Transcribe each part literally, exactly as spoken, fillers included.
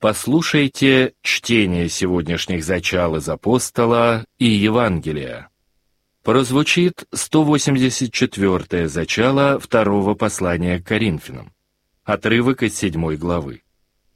Послушайте чтение сегодняшних зачал из Апостола и Евангелия. Прозвучит сто восемьдесят четвёртое зачало второго послания к Коринфянам. Отрывок из седьмой главы.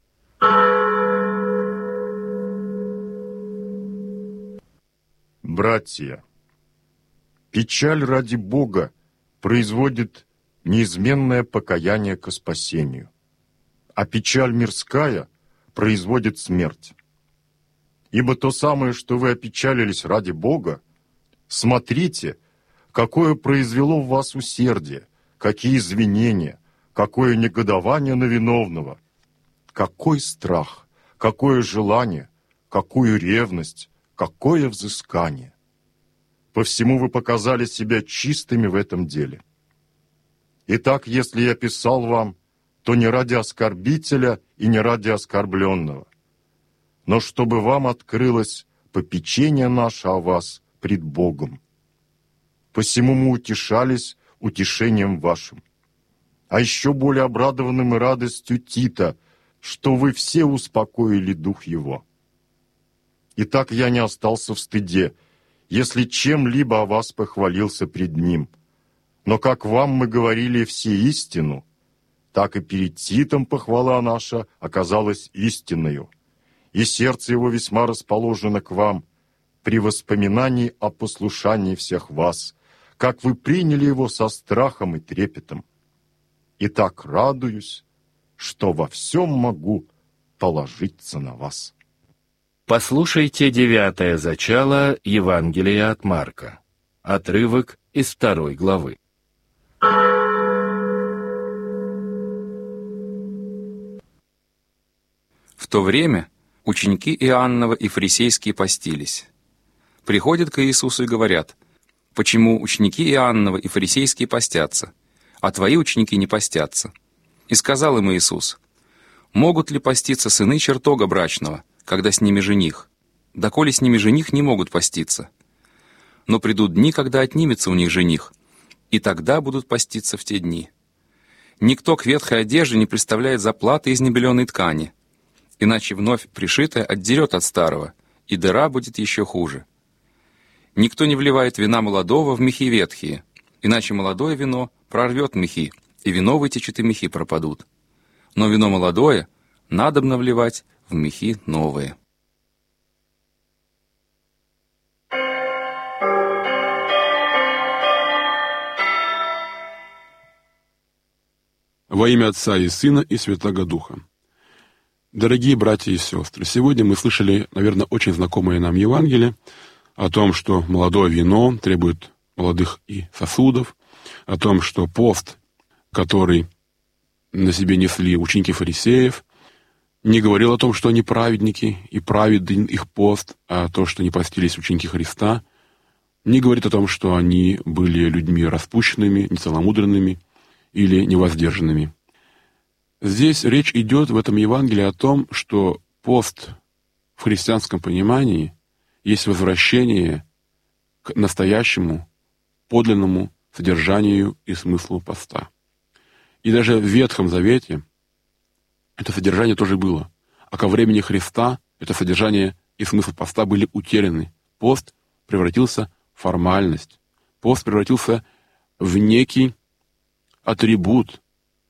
Братья, печаль ради Бога производит неизменное покаяние ко спасению, а печаль мирская производит смерть. Ибо то самое, что вы опечалились ради Бога, смотрите, какое произвело в вас усердие, какие извинения, какое негодование на виновного, какой страх, какое желание, какую ревность, какое взыскание. По всему вы показали себя чистыми в этом деле. Итак, если я писал вам, то не ради оскорбителя и не ради оскорбленного, но чтобы вам открылось попечение наше о вас пред Богом. Посему мы утешались утешением вашим, а еще более обрадованным и радостью Тита, что вы все успокоили дух его. Итак, я не остался в стыде, если чем-либо о вас похвалился пред ним. Но как вам мы говорили все истину, так и перед Титом похвала наша оказалась истинною, и сердце его весьма расположено к вам при воспоминании о послушании всех вас, как вы приняли его со страхом и трепетом. И так радуюсь, что во всем могу положиться на вас. Послушайте девятое зачало Евангелия от Марка. Отрывок из второй главы. В то время ученики Иоаннова и фарисейские постились. Приходят к Иисусу и говорят: «Почему ученики Иоаннова и фарисейские постятся, а твои ученики не постятся?» И сказал им Иисус: «Могут ли поститься сыны чертога брачного, когда с ними жених? Доколе с ними жених, не могут поститься. Но придут дни, когда отнимется у них жених, и тогда будут поститься в те дни. Никто к ветхой одежде не представляет заплаты из небеленой ткани, иначе вновь пришитое отдерет от старого, и дыра будет еще хуже. Никто не вливает вина молодого в мехи ветхие, иначе молодое вино прорвет мехи, и вино вытечет, и мехи пропадут. Но вино молодое надобно вливать в мехи новые». Во имя Отца и Сына и Святаго Духа. Дорогие братья и сестры, сегодня мы слышали, наверное, очень знакомое нам Евангелие о том, что молодое вино требует молодых и сосудов, о том, что пост, который на себе несли ученики фарисеев, не говорил о том, что они праведники и праведен их пост, а то, что не постились ученики Христа, не говорит о том, что они были людьми распущенными, нецеломудренными или невоздержанными. Здесь речь идет в этом Евангелии о том, что пост в христианском понимании есть возвращение к настоящему, подлинному содержанию и смыслу поста. И даже в Ветхом Завете это содержание тоже было. А ко времени Христа это содержание и смысл поста были утеряны. Пост превратился в формальность. Пост превратился в некий атрибут,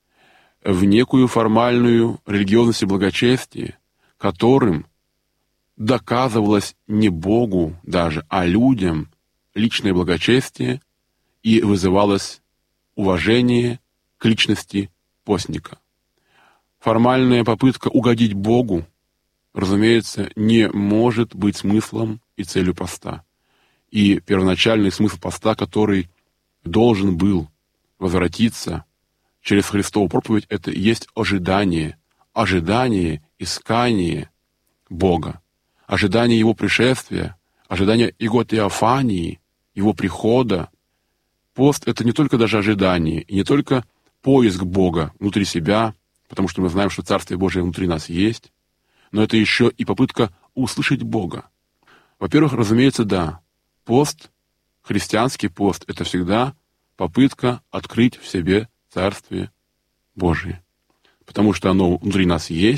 в некую формальную религиозность и благочестие, которым доказывалось не Богу даже, а людям личное благочестие и вызывалось уважение к личности постника. Формальная попытка угодить Богу, разумеется, не может быть смыслом и целью поста. И первоначальный смысл поста, который должен был возвратиться через Христову проповедь, это и есть ожидание, ожидание, искание Бога, ожидание Его пришествия, ожидание Его теофании, Его прихода. Пост — это не только даже ожидание, и не только поиск Бога внутри себя, потому что мы знаем, что Царствие Божие внутри нас есть, но это еще и попытка услышать Бога. Во-первых, разумеется, да, пост, христианский пост — это всегда попытка открыть в себе Царствие Божие, потому что оно внутри нас есть,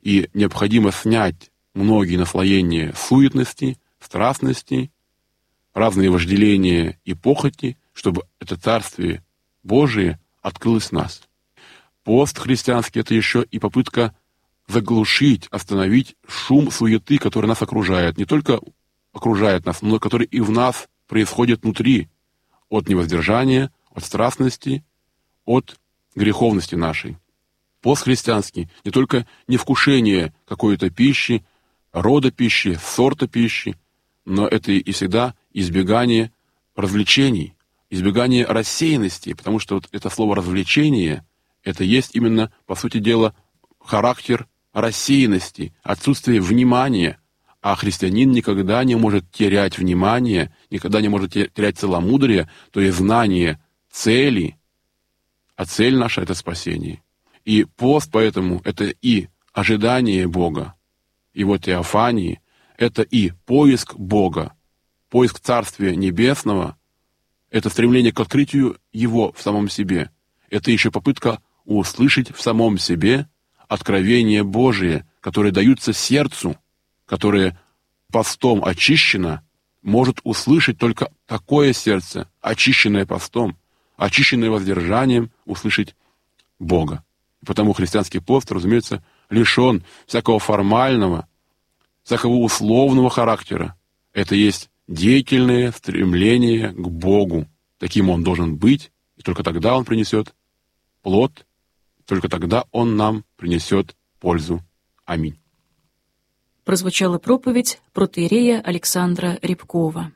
и необходимо снять многие наслоения суетности, страстности, разные вожделения и похоти, чтобы это Царствие Божие открылось в нас. Пост христианский — это еще и попытка заглушить, остановить шум суеты, который нас окружает. Не только окружает нас, но который и в нас происходит внутри, от невоздержания, от страстности, от греховности нашей. Пост христианский — не только невкушение какой-то пищи, рода пищи, сорта пищи, но это и всегда избегание развлечений, избегание рассеянности, потому что вот это слово «развлечение» — это есть именно, по сути дела, характер рассеянности, отсутствие внимания, а христианин никогда не может терять внимание, никогда не может терять целомудрие, то есть знание цели, а цель наша — это спасение. И пост поэтому — это и ожидание Бога, Его теофании, это и поиск Бога, поиск Царствия Небесного, это стремление к открытию Его в самом себе. Это еще попытка услышать в самом себе откровение Божие, которые даются сердцу, которое постом очищено, может услышать только такое сердце, очищенное постом, очищенное воздержанием, услышать Бога. И потому христианский пост, разумеется, лишен всякого формального, всякого условного характера. Это есть деятельное стремление к Богу. Таким он должен быть, и только тогда он принесет плод, только тогда он нам принесет пользу. Аминь. Прозвучала проповедь протоиерея Александра Рябкова.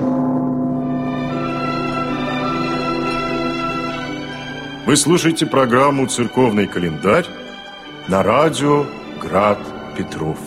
Вы слушаете программу «Церковный календарь» на радио «Град Петров».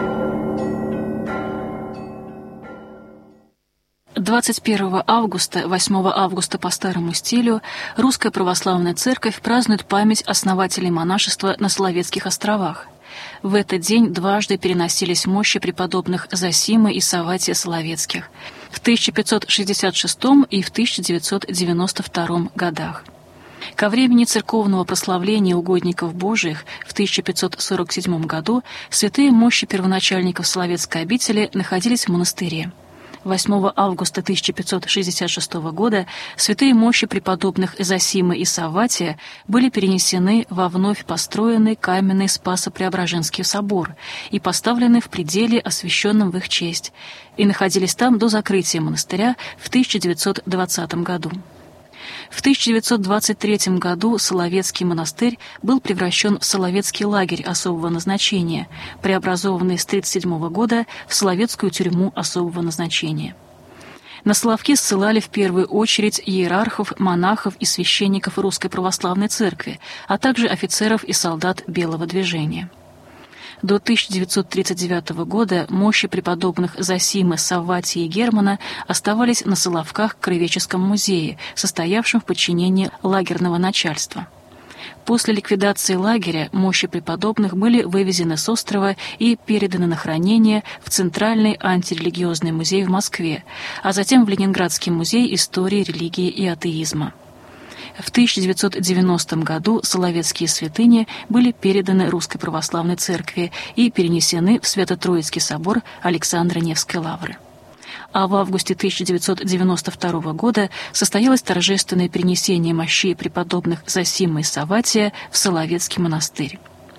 двадцать первого августа, восьмого августа по старому стилю, Русская Православная Церковь празднует память основателей монашества на Соловецких островах. В этот день дважды переносились мощи преподобных Зосимы и Савватия Соловецких в тысяча пятьсот шестьдесят шестом и в тысяча девятьсот девяносто втором годах. Ко времени церковного прославления угодников Божиих в тысяча пятьсот сорок седьмом году святые мощи первоначальников Соловецкой обители находились в монастыре. восьмого августа тысяча пятьсот шестьдесят шестого года святые мощи преподобных Зосимы и Савватия были перенесены во вновь построенный каменный Спасо-Преображенский собор и поставлены в пределе, освященном в их честь, и находились там до закрытия монастыря в тысяча девятьсот двадцатом году. В тысяча девятьсот двадцать третьем году Соловецкий монастырь был превращен в Соловецкий лагерь особого назначения, преобразованный с тысяча девятьсот тридцать седьмого года в Соловецкую тюрьму особого назначения. На Соловки ссылали в первую очередь иерархов, монахов и священников Русской Православной Церкви, а также офицеров и солдат Белого движения. До тысяча девятьсот тридцать девятого года мощи преподобных Зосимы, Савватия и Германа оставались на Соловках в Краеведческом музее, состоявшем в подчинении лагерного начальства. После ликвидации лагеря мощи преподобных были вывезены с острова и переданы на хранение в Центральный антирелигиозный музей в Москве, а затем в Ленинградский музей истории, религии и атеизма. В тысяча девятьсот девяностом году соловецкие святыни были переданы Русской Православной Церкви и перенесены в Свято-Троицкий собор Александра Невской лавры. А в августе тысяча девятьсот девяносто второго года состоялось торжественное перенесение мощей преподобных Зосимы и Савватия в Соловецкий монастырь.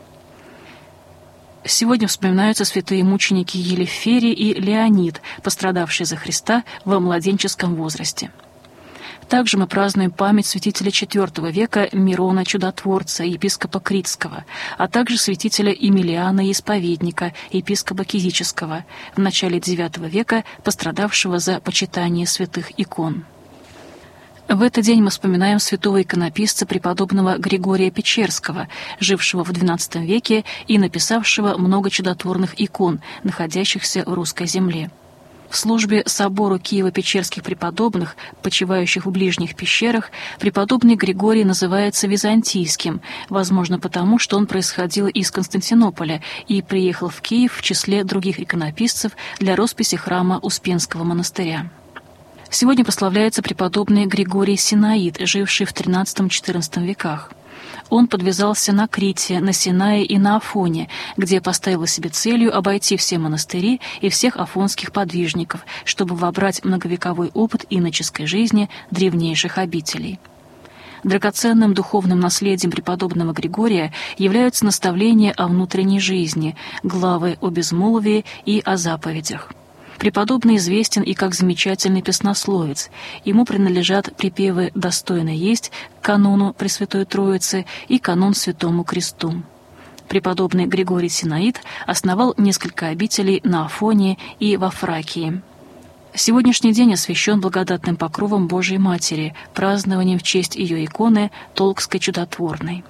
Сегодня вспоминаются святые мученики Елеферий и Леонид, пострадавшие за Христа во младенческом возрасте. Также мы празднуем память святителя четвёртого века Мирона Чудотворца, епископа Критского, а также святителя Емельяна Исповедника, епископа Кизического, в начале девятого века пострадавшего за почитание святых икон. В этот день мы вспоминаем святого иконописца преподобного Григория Печерского, жившего в двенадцатом веке и написавшего много чудотворных икон, находящихся в русской земле. В службе собору Киево-Печерских преподобных, почивающих в ближних пещерах, преподобный Григорий называется византийским, возможно потому, что он происходил из Константинополя и приехал в Киев в числе других иконописцев для росписи храма Успенского монастыря. Сегодня прославляется преподобный Григорий Синаид, живший в тринадцатом-четырнадцатом веках. Он подвязался на Крите, на Синае и на Афоне, где поставил себе целью обойти все монастыри и всех афонских подвижников, чтобы вобрать многовековой опыт иноческой жизни древнейших обителей. Драгоценным духовным наследием преподобного Григория являются наставления о внутренней жизни, главы о безмолвии и о заповедях. Преподобный известен и как замечательный песнословец. Ему принадлежат припевы «Достойно есть» к канону Пресвятой Троицы и канон Святому Кресту. Преподобный Григорий Синаид основал несколько обителей на Афоне и во Фракии. Сегодняшний день освящен благодатным покровом Божией Матери, празднованием в честь ее иконы Толкской Чудотворной.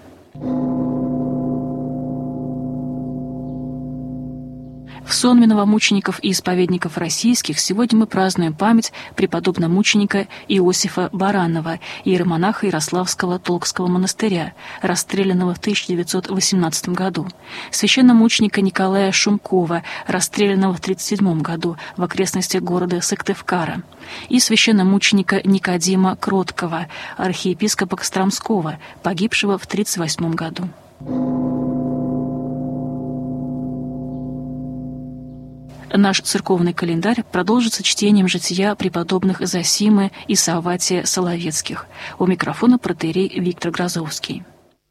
В сон новомучеников и исповедников российских сегодня мы празднуем память преподобного мученика Иосифа Баранова, иеромонаха Ярославского Толкского монастыря, расстрелянного в тысяча девятьсот восемнадцатом году, священномученика Николая Шумкова, расстрелянного в тридцать седьмом году в окрестностях города Сыктывкара, и священномученика Никодима Кроткого, архиепископа Костромского, погибшего в тридцать восьмом году. Наш церковный календарь продолжится чтением жития преподобных Зосимы и Савватия Соловецких. У микрофона протоиерей Виктор Грозовский.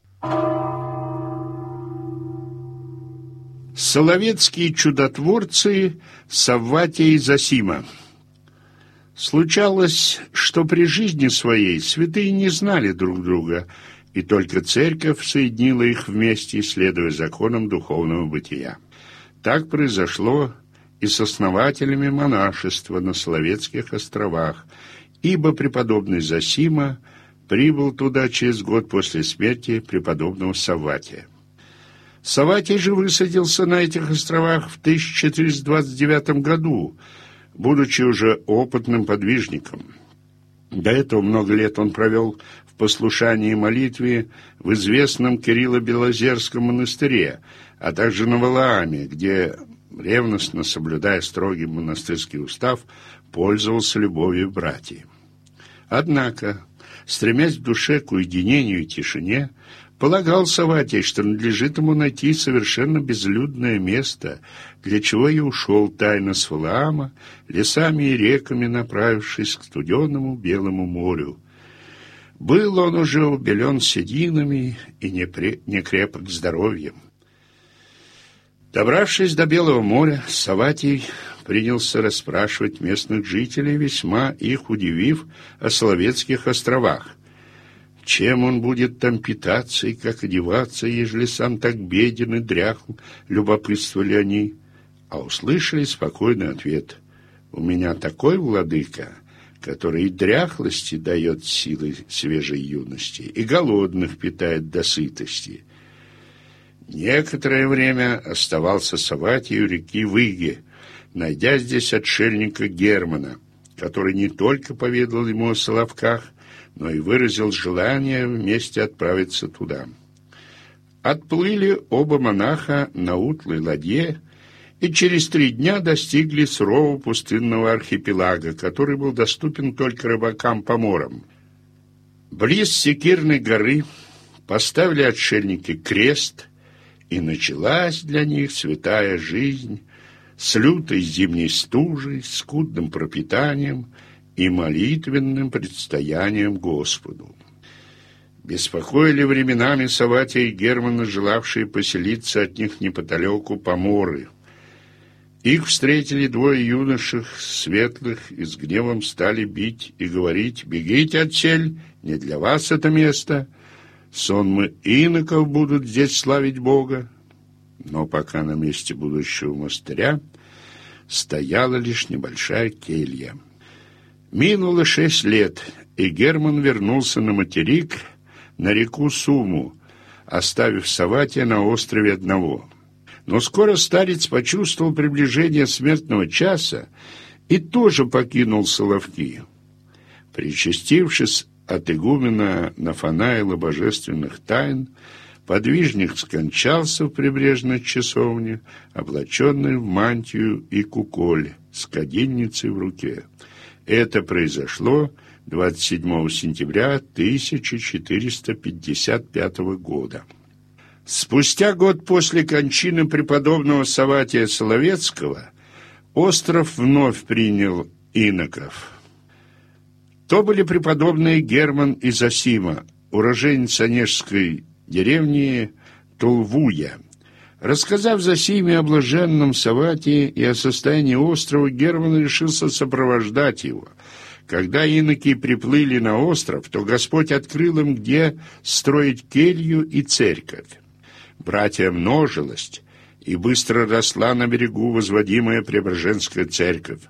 Соловецкие чудотворцы Савватия и Зосима. Случалось, что при жизни своей святые не знали друг друга, и только церковь соединила их вместе, следуя законам духовного бытия. Так произошло и с основателями монашества на Соловецких островах, ибо преподобный Зосима прибыл туда через год после смерти преподобного Савватия. Савватий же высадился на этих островах в тысяча четыреста двадцать девятом году, будучи уже опытным подвижником. До этого много лет он провел в послушании и молитве в известном Кирилло-Белозерском монастыре, а также на Валааме, где, ревностно соблюдая строгий монастырский устав, пользовался любовью братьев. Однако, стремясь в душе к уединению и тишине, полагал Савватий, что надлежит ему найти совершенно безлюдное место, для чего и ушел тайно с Валаама, лесами и реками направившись к студенному Белому морю. Был он уже убелен сединами и не, пре... не крепок здоровьем. Добравшись до Белого моря, Савватий принялся расспрашивать местных жителей, весьма их удивив, о Соловецких островах. Чем он будет там питаться и как одеваться, ежели сам так беден и дряхл, любопытствовали они, а услышали спокойный ответ: «У меня такой владыка, который и дряхлости дает силы свежей юности, и голодных питает до сытости». Некоторое время оставался Савватий у реки Выги, найдя здесь отшельника Германа, который не только поведал ему о Соловках, но и выразил желание вместе отправиться туда. Отплыли оба монаха на утлой ладье и через три дня достигли сурового пустынного архипелага, который был доступен только рыбакам-поморам. Близ Секирной горы поставили отшельники крест, и началась для них святая жизнь с лютой зимней стужей, скудным пропитанием и молитвенным предстоянием Господу. Беспокоили временами Савватия и Германа, желавшие поселиться от них неподалеку поморы. Их встретили двое юношек светлых и с гневом стали бить и говорить: «Бегите отсель, не для вас это место. Сонмы иноков будут здесь славить Бога». Но пока на месте будущего монастыря стояла лишь небольшая келья. Минуло шесть лет, и Герман вернулся на материк, на реку Суму, оставив Савватия на острове одного. Но скоро старец почувствовал приближение смертного часа и тоже покинул Соловки. Причастившись от игумена Нафанаила божественных тайн, подвижник скончался в прибрежной часовне, облаченный в мантию и куколь с кадильницей в руке. Это произошло двадцать седьмого сентября тысяча четыреста пятьдесят пятого года. Спустя год после кончины преподобного Савватия Соловецкого остров вновь принял иноков. То были преподобные Герман и Зосима, уроженец онежской деревни Тулвуя. Рассказав Зосиме о блаженном Савватии и о состоянии острова, Герман решился сопровождать его. Когда иноки приплыли на остров, то Господь открыл им, где строить келью и церковь. Братья множилось, и быстро росла на берегу возводимая Преображенская церковь.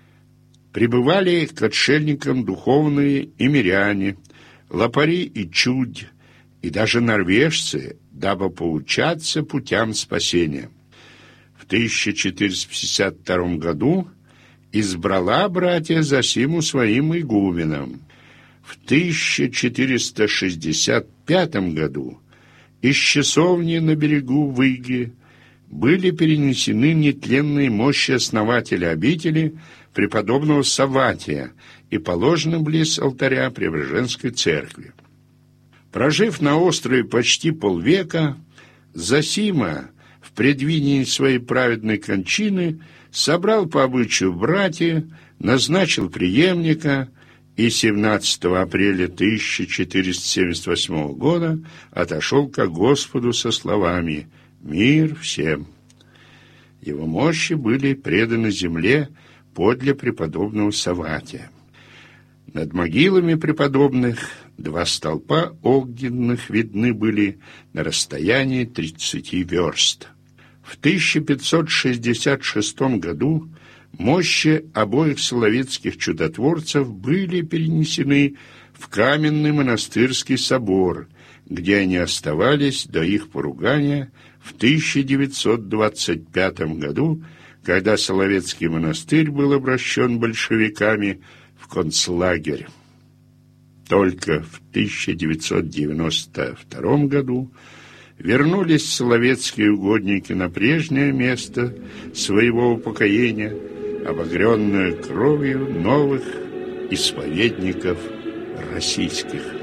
Прибывали к отшельникам духовные и миряне, лопари и чудь, и даже норвежцы, дабы поучаться путям спасения. В тысяча четыреста пятьдесят втором году избрала братья Зосиму своим игуменом. В тысяча четыреста шестьдесят пятом году из часовни на берегу Выги были перенесены нетленные мощи основателя обители преподобного Савватия и положены близ алтаря Преображенской церкви. Прожив на острове почти полвека, Зосима в предвидении своей праведной кончины собрал по обычаю братья, назначил преемника и семнадцатого апреля тысяча четыреста семьдесят восьмого года отошел ко Господу со словами «Мир всем». Его мощи были преданы земле подле преподобного Савватия. Над могилами преподобных два столпа огненных видны были на расстоянии тридцати верст. В тысяча пятьсот шестьдесят шестом году мощи обоих соловецких чудотворцев были перенесены в каменный монастырский собор, где они оставались до их поругания в тысяча девятьсот двадцать пятом году, когда Соловецкий монастырь был обращен большевиками в концлагерь. Только в тысяча девятьсот девяносто втором году вернулись соловецкие угодники на прежнее место своего упокоения, обогренное кровью новых исповедников российских.